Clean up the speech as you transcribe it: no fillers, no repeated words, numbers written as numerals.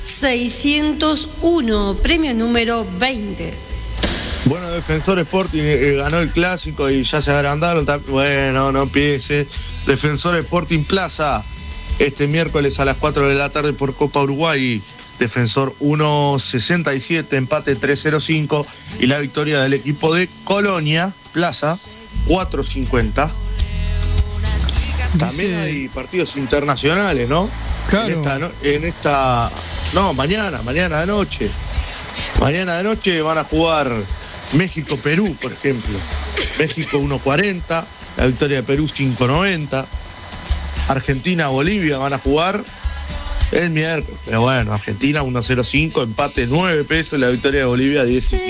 601, premio número 20. Bueno, Defensor Sporting ganó el clásico y ya se agrandaron. Bueno, no empiece. Defensor Sporting Plaza, este miércoles a las 4 de la tarde por Copa Uruguay. Defensor 1.67, empate 3.05 y la victoria del equipo de Colonia Plaza 4.50. También hay partidos internacionales, ¿no? Claro. Mañana de noche. Mañana de noche van a jugar México-Perú, por ejemplo. México 1.40, la victoria de Perú 5.90. Argentina-Bolivia van a jugar el miércoles, pero bueno, Argentina 1.05, empate 9 pesos, la victoria de Bolivia 10.15.